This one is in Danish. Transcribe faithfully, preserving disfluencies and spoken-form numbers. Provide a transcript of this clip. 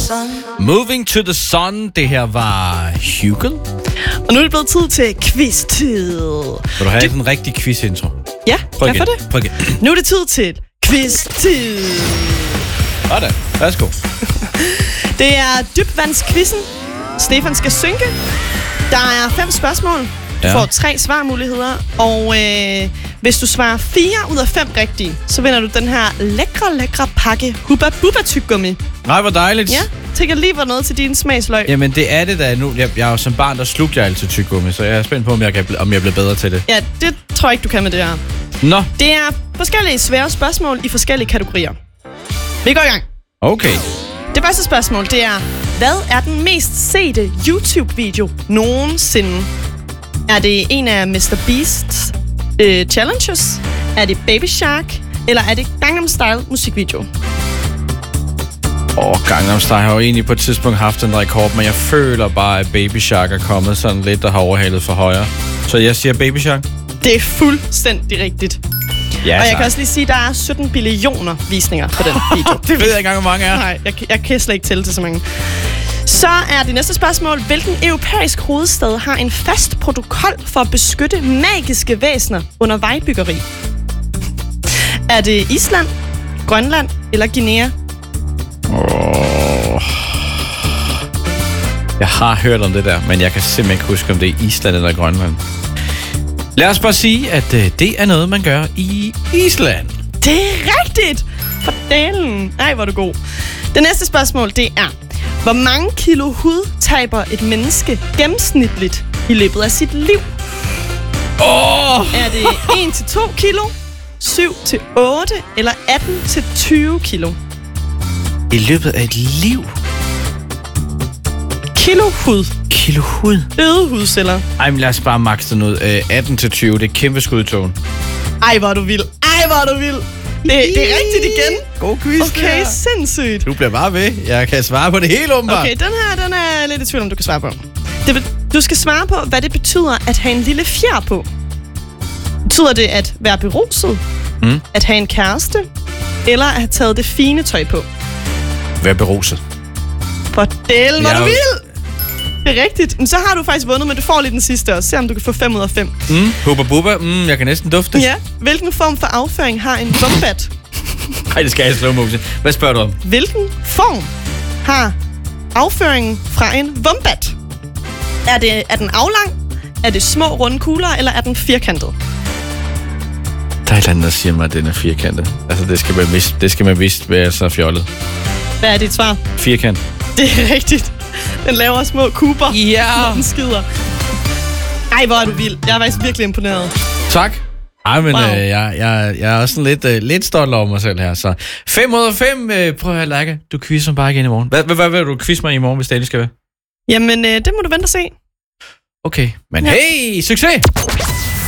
Moving to the Sun. Det her var Hugel. Og nu er det blevet tid til quiz-tid. Vil du have det... en rigtig quiz-intro? Ja, Prøv kan jeg få det? Prøv igen. Nu er det tid til quiz-tid. Sådan, værsgo. Det er dybvandsquizzen. Stefan skal synke. Der er fem spørgsmål. Du ja. får tre svarmuligheder. Og øh, hvis du svarer fire ud af fem rigtige, så vinder du den her lækre, lækre pakke Hubba Bubba tyggegummi. Nej, hvor dejligt. Ja, tænker lige var noget til din smagsløg. Jamen, det er det da nu. Jeg, jeg er jo som barn, der slugte jeg altid tyggegummi, så jeg er spændt på, om jeg, kan, om jeg bliver bedre til det. Ja, det tror jeg ikke, du kan med det her. Nå. Det er forskellige svære spørgsmål i forskellige kategorier. Vi går i gang. Okay. Det første spørgsmål, det er, hvad er den mest sete YouTube-video nogensinde? Er det en af mister Beasts øh, challenges? Er det Baby Shark? Eller er det Gangnam Style musikvideo? Åh, oh, Gangnam Style har jo egentlig på et tidspunkt haft en rekord, men jeg føler bare, at Baby Shark er kommet sådan lidt og har overhalet for højre. Så jeg siger Baby Shark. Det er fuldstændig rigtigt. Ja, og jeg kan også lige sige, at der er sytten billioner visninger på den video. Det ved jeg ikke engang, hvor mange er. Nej, jeg, jeg kan slet ikke tælle til så mange. Så er det næste spørgsmål. Hvilken europæisk hovedstad har en fast protokol for at beskytte magiske væsener under vejbyggeri? Er det Island, Grønland eller Guinea? Oh. Jeg har hørt om det der, men jeg kan simpelthen ikke huske, om det er Island eller Grønland. Lad os bare sige, at øh, det er noget, man gør i Island. Det er rigtigt! For dalen. Ej, hvor er du god. Det næste spørgsmål, det er, hvor mange kilo hud taber et menneske gennemsnitligt i løbet af sit liv? Oh! Er det en til to kilo, syv til otte eller atten til tyve kilo? I løbet af et liv? Kilo hud. Kilo hud? Døde hudceller. Ej, men lad os bare makse den ud. Øh, atten til tyve, det er kæmpe skudtågen. Ej, hvor er du vild. Ej, hvor er du vild. Det, det er rigtigt igen. God quiz. Okay, sindssygt. Du bliver bare ved. Jeg kan svare på det hele, åbenbart. Okay, den her, den er lidt i tvivl, om du kan svare på. Det, du skal svare på, hvad det betyder at have en lille fjer på. Betyder det at være beruset? Mm. At have en kæreste? Eller at have taget det fine tøj på? Være beruset. For delen, hvor Jeg... du vild. Det er rigtigt. Men så har du faktisk vundet, men du får lige den sidste også. Se om du kan få fem ud af fem. Mm, Hubba Bubba. Mm, jeg kan næsten dufte. Ja. Hvilken form for afføring har en wombat? Nej, det skal jeg i slow motion. Hvad spørger du om? Hvilken form har afføringen fra en wombat? Er, det, er den aflang? Er det små runde kugler, eller er den firkantet? Der er et eller andet, der siger mig, at den er firkantet. Altså, det skal man vist, det skal man vist være så fjollet. Hvad er dit svar? Firkant. Det er rigtigt. Den laver små kuber, ja. Når den skider. Ej, hvor er du vild. Jeg er faktisk virkelig imponeret. Tak. Ej, men wow. øh, jeg, jeg, jeg er også sådan lidt, øh, lidt stolt over mig selv her. Så fem ud af fem. Øh, prøv at høre, Lærke. Du quizzer mig bare igen i morgen. Hvad, hvad, hvad vil du quizze mig i morgen, hvis det endelig skal være? Jamen, øh, det må du vente og se. Okay. Men ja. Hey, succes!